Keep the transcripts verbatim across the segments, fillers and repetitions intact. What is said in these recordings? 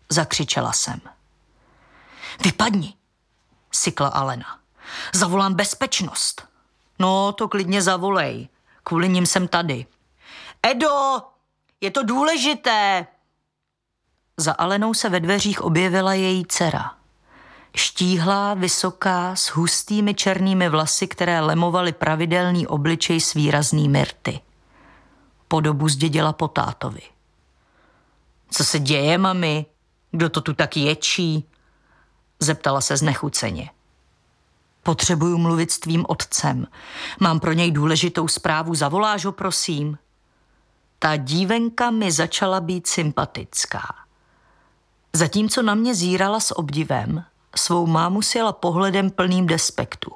zakřičela jsem. Vypadni, sykla Alena. Zavolám bezpečnost. No, to klidně zavolej. Kvůli nim jsem tady. Edo, je to důležité. Za Alenou se ve dveřích objevila její dcera. Štíhlá, vysoká, s hustými černými vlasy, které lemovaly pravidelný obličej s výraznými rty. Podobu zdědila po tátovi. Co se děje, mami? Kdo to tu tak ječí? Zeptala se znechuceně. Potřebuju mluvit s tvým otcem. Mám pro něj důležitou zprávu. Zavoláš ho, prosím? Ta dívenka mi začala být sympatická. Zatímco na mě zírala s obdivem, svou mámu sjela pohledem plným despektu.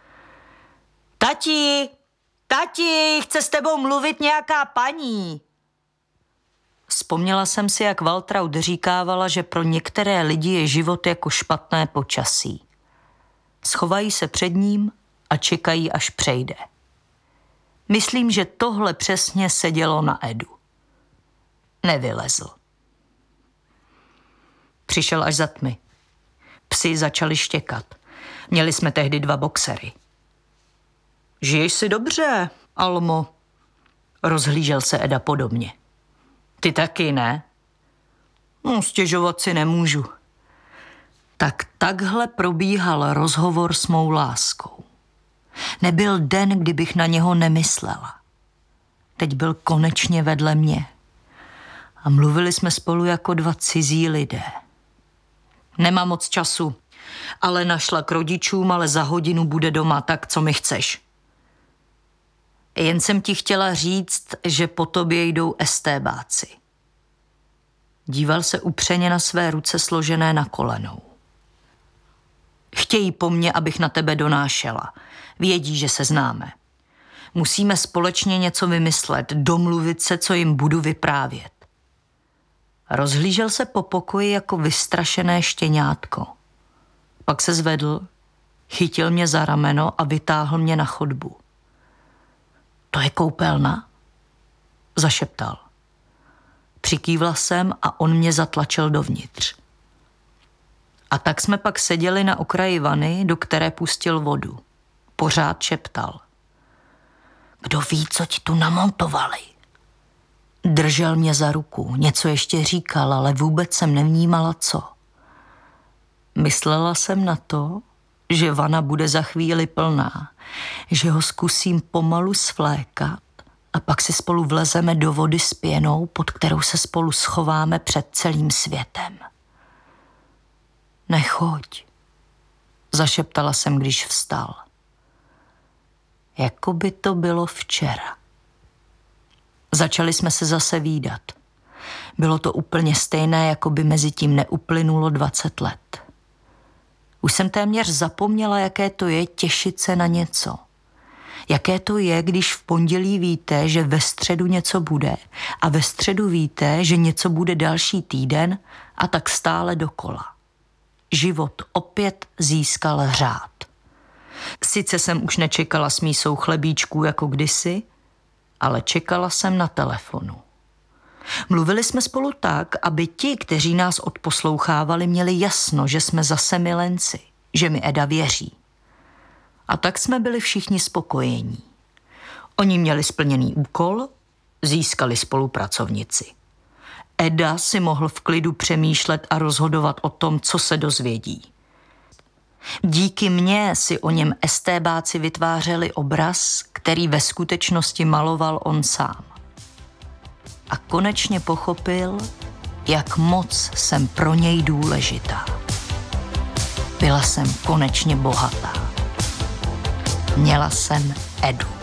Tati, tati, chce s tebou mluvit nějaká paní. Vzpomněla jsem si, jak Waltraud říkávala, že pro některé lidi je život jako špatné počasí. Schovají se před ním a čekají, až přejde. Myslím, že tohle přesně sedělo na Edu. Nevylezl. Přišel až za tmy. Psi začali štěkat. Měli jsme tehdy dva boxery. Žiješ si dobře, Almo? Rozhlížel se Eda podobně. Ty taky, ne? No, stěžovat si nemůžu. Tak takhle probíhal rozhovor s mou láskou. Nebyl den, kdybych na něho nemyslela. Teď byl konečně vedle mě. A mluvili jsme spolu jako dva cizí lidé. Nemám moc času. Ale našla k rodičům, ale za hodinu bude doma, tak co mi chceš? Jen jsem ti chtěla říct, že po tobě jdou estébáci. Díval se upřeně na své ruce složené na kolenou. Chtějí po mně, abych na tebe donášela. Vědí, že se známe. Musíme společně něco vymyslet, domluvit se, co jim budu vyprávět. Rozhlížel se po pokoji jako vystrašené štěňátko. Pak se zvedl, chytil mě za rameno a vytáhl mě na chodbu. To je koupelna? Zašeptal. Přikývla jsem a on mě zatlačil dovnitř. A tak jsme pak seděli na okraji vany, do které pustil vodu. Pořád šeptal. Kdo ví, co ti tu namontovali? Držel mě za ruku, něco ještě říkal, ale vůbec jsem nevnímala, co. Myslela jsem na to, že vana bude za chvíli plná, že ho zkusím pomalu svlékat a pak si spolu vlezeme do vody s pěnou, pod kterou se spolu schováme před celým světem. Nechoď, zašeptala jsem, když vstal. Jako by to bylo včera. Začali jsme se zase vídat. Bylo to úplně stejné, jako by mezi tím neuplynulo dvacet let. Už jsem téměř zapomněla, jaké to je těšit se na něco. Jaké to je, když v pondělí víte, že ve středu něco bude a ve středu víte, že něco bude další týden a tak stále dokola. Život opět získal řád. Sice jsem už nečekala s mísou chlebíčků jako kdysi, ale čekala jsem na telefonu. Mluvili jsme spolu tak, aby ti, kteří nás odposlouchávali, měli jasno, že jsme zase milenci, že mi Eda věří. A tak jsme byli všichni spokojení. Oni měli splněný úkol, získali spolupracovnici. Eda si mohl v klidu přemýšlet a rozhodovat o tom, co se dozvědí. Díky mně si o něm estébáci vytvářeli obraz, který ve skutečnosti maloval on sám. A konečně pochopil, jak moc jsem pro něj důležitá. Byla jsem konečně bohatá. Měla jsem Edu.